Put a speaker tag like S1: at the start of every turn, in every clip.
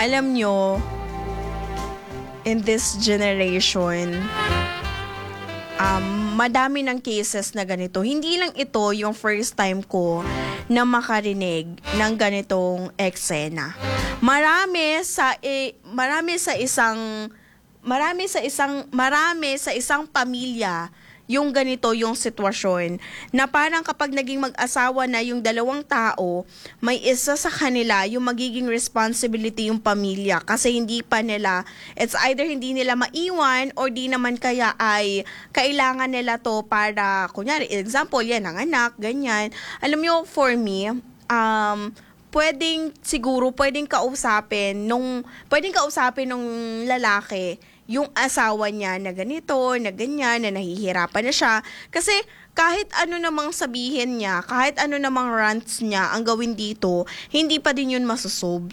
S1: Alam nyo, in this generation, madami ng cases na ganito. Hindi lang ito yung first time ko na makarinig ng ganitong eksena. Marami sa isang pamilya yung ganito yung sitwasyon na parang kapag naging mag-asawa na yung dalawang tao, may isa sa kanila yung magiging responsibility yung pamilya kasi it's either hindi nila maiwan or di naman kaya ay kailangan nila to para, kunyari, example, yan ang anak, ganyan. Alam mo, for me, pwedeng kausapin nung lalaki yung asawa niya na ganito, na ganyan, na nahihirapan na siya. Kasi kahit ano namang sabihin niya, kahit ano namang rants niya ang gawin dito, hindi pa din yun masusolve.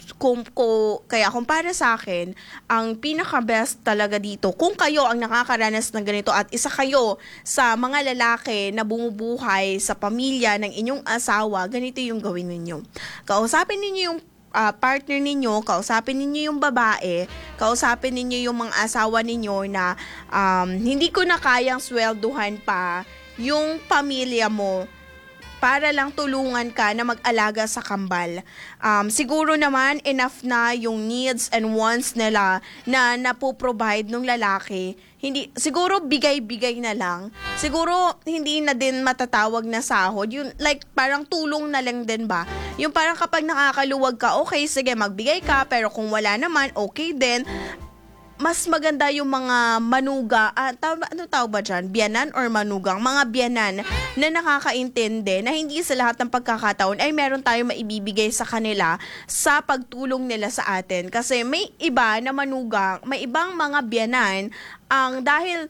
S1: Kaya kung para sa akin, ang pinaka-best talaga dito, kung kayo ang nakakaranas ng ganito at isa kayo sa mga lalaki na bumubuhay sa pamilya ng inyong asawa, ganito yung gawin ninyo. Kausapin ninyo yung partner ninyo, kausapin ninyo yung babae, kausapin ninyo yung mga asawa ninyo na hindi ko na kayang swelduhan pa yung pamilya mo para lang tulungan ka na mag-alaga sa kambal. Siguro naman enough na yung needs and wants nila na napoprovide ng lalaki. Siguro bigay-bigay na lang. Siguro hindi na din matatawag na sahod. Yung like parang tulong na lang din ba? Yung parang kapag nakakaluwag ka, okay, sige, magbigay ka, pero kung wala naman, okay din. Mas maganda yung mga manuga, ano tawag ba dyan? Biyanan or manugang? Mga biyanan na nakakaintindi na hindi sa lahat ng pagkakataon ay meron tayong maibibigay sa kanila sa pagtulong nila sa atin. Kasi may iba na manugang, may ibang mga biyanan ang dahil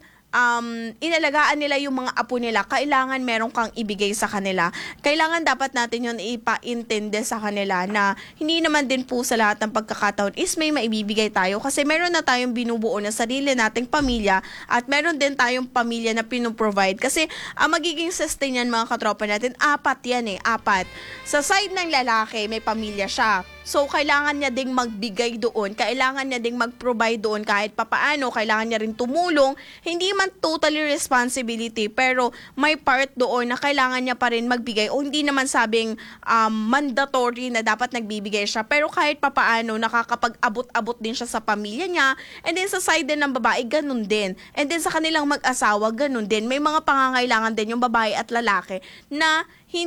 S1: inalagaan nila yung mga apo nila, kailangan meron kang ibigay sa kanila. Kailangan dapat natin yun ipaintindi sa kanila na hindi naman din po sa lahat ng pagkakataon is may maibibigay tayo kasi meron na tayong binubuo na sarili nating pamilya at meron din tayong pamilya na pinoprovide. Kasi ang magiging sustain yan mga katropa natin, 4 yan 4. Sa side ng lalaki, may pamilya siya. So, kailangan niya ding magbigay doon, kailangan niya ding mag-provide doon kahit papaano, kailangan niya rin tumulong. Hindi man totally responsibility, pero may part doon na kailangan niya pa rin magbigay o hindi naman sabing mandatory na dapat nagbibigay siya. Pero kahit papaano, nakakapag-abot-abot din siya sa pamilya niya. And then sa side din ng babae, ganun din. And then sa kanilang mag-asawa, ganun din. May mga pangangailangan din yung babae at lalaki na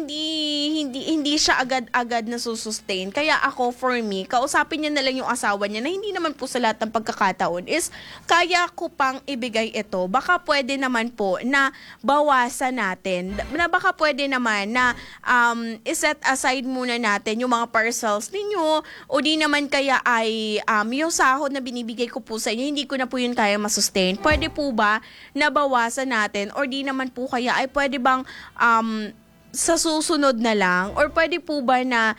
S1: hindi siya agad-agad na susustain. Kaya ako, for me, kausapin niya na lang yung asawa niya na hindi naman po sa lahat ng pagkakataon is kaya ko pang ibigay ito. Baka pwede naman po na bawasan natin. Na baka pwede naman na iset aside muna natin yung mga parcels ninyo o di naman kaya ay yung sahod na binibigay ko po sa inyo, hindi ko na po yun kaya masustain. Pwede po ba na bawasan natin or di naman po kaya ay pwede bang sa susunod na lang or pwede po ba na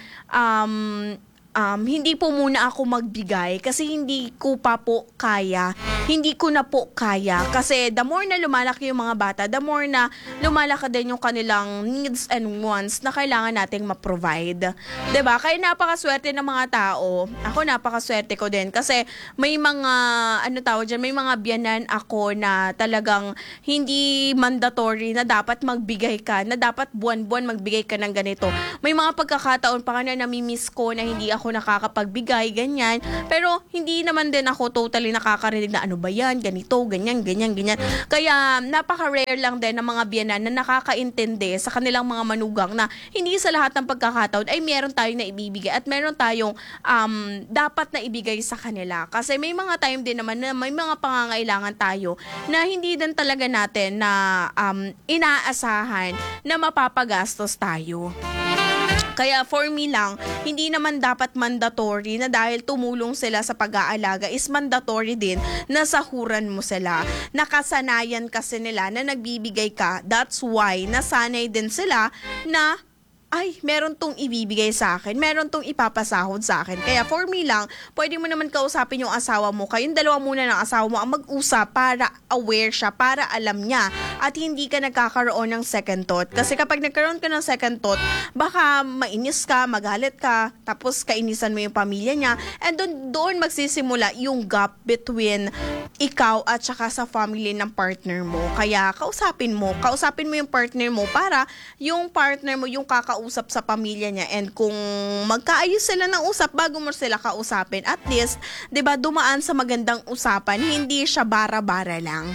S1: hindi po muna ako magbigay kasi hindi ko pa po kaya. Hindi ko na po kaya. Kasi the more na lumalaki yung mga bata, the more na lumalaki din yung kanilang needs and wants na kailangan nating ma-provide. 'Di ba? Kaya napakaswerte ng mga tao. Ako napakaswerte ko din kasi may mga may mga biyanan ako na talagang hindi mandatory na dapat magbigay ka, na dapat buwan-buwan magbigay ka ng ganito. May mga pagkakataon pa nga na namimiss ko na hindi ako nakakapagbigay, ganyan. Pero hindi naman din ako totally nakakarinig na ano ba yan, ganito, ganyan. Kaya napaka-rare lang din ng mga biyanan na nakakaintindi sa kanilang mga manugang na hindi sa lahat ng pagkakataon ay meron tayong na ibibigay at meron tayong dapat na ibigay sa kanila. Kasi may mga time din naman na may mga pangangailangan tayo na hindi din talaga natin na inaasahan na mapapagastos tayo. Kaya for me lang, hindi naman dapat mandatory na dahil tumulong sila sa pag-aalaga is mandatory din na sahuran mo sila. Nakasanayan kasi nila na nagbibigay ka. That's why nasanay din sila na ay, meron tong ibibigay sa akin, meron tong ipapasahod sa akin. Kaya for me lang, pwede mo naman kausapin yung asawa mo. Kayong dalawa muna ng asawa mo ang mag-usap para aware siya, para alam niya. At hindi ka nagkakaroon ng second thought. Kasi kapag nagkaroon ka ng second thought, baka mainis ka, magalit ka, tapos kainisan mo yung pamilya niya. And doon magsisimula yung gap between ikaw at saka sa family ng partner mo. Kaya kausapin mo yung partner mo para yung partner mo yung kakausap sa pamilya niya, and kung magkaayos sila ng usap bago mo sila kausapin, at least 'di ba dumaan sa magandang usapan, hindi siya bara-bara lang.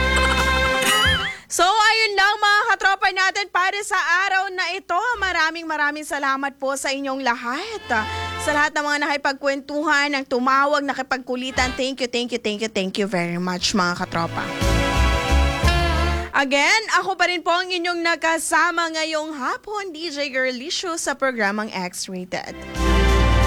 S1: So, ayun lang mga katropa natin para sa araw na ito. Maraming salamat po sa inyong lahat. Sa lahat ng mga nakipagkwentuhan, ng tumawag, nakipagkulitan, thank you very much mga katropa. Again, ako pa rin po ang inyong nakasama ngayong hapon, DJ Girlicious sa programang X-Rated.